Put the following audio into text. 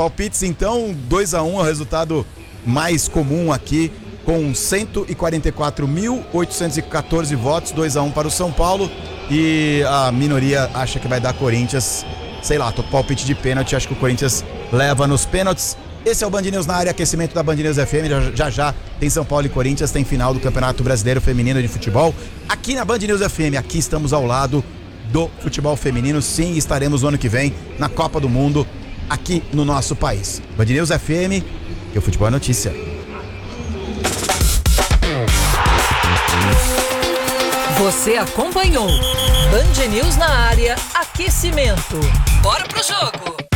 palpites então, 2-1 é o resultado mais comum aqui, com 144.814 votos, 2-1 para o São Paulo, e a minoria acha que vai dar Corinthians, sei lá, tô palpite de pênalti, acho que o Corinthians leva nos pênaltis. Esse é o Band News na área, aquecimento da Band News FM, já tem São Paulo e Corinthians, tem final do Campeonato Brasileiro Feminino de Futebol, aqui na Band News FM, aqui estamos ao lado do futebol feminino, sim, estaremos no ano que vem na Copa do Mundo, aqui no nosso país. Band News FM, que o futebol é notícia. Você acompanhou Band News na área, aquecimento. Bora pro jogo!